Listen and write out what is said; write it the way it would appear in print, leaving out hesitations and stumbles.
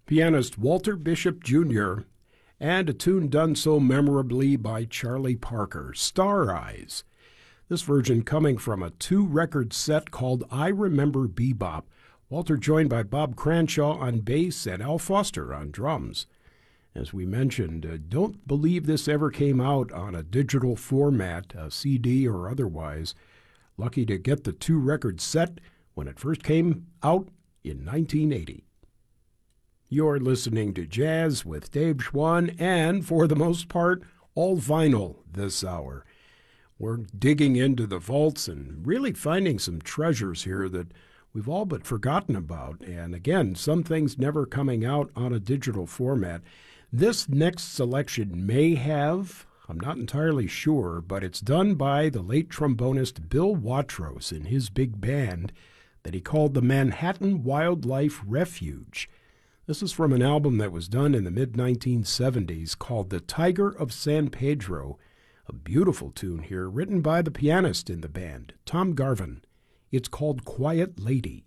pianist Walter Bishop Jr., and a tune done so memorably by Charlie Parker, Star Eyes. This version coming from a two-record set called I Remember Bebop. Walter joined by Bob Cranshaw on bass and Al Foster on drums. As we mentioned, don't believe this ever came out on a digital format, a CD or otherwise. Lucky to get the two-record set when it first came out in 1980. You're listening to Jazz with Dave Schwann, and for the most part, all vinyl this hour. We're digging into the vaults and really finding some treasures here that we've all but forgotten about. And again, some things never coming out on a digital format. This next selection may have, I'm not entirely sure, but it's done by the late trombonist Bill Watrous in his big band that he called the Manhattan Wildlife Refuge. This is from an album that was done in the mid-1970s called The Tiger of San Pedro, a beautiful tune here written by the pianist in the band, Tom Garvin. It's called Quiet Lady.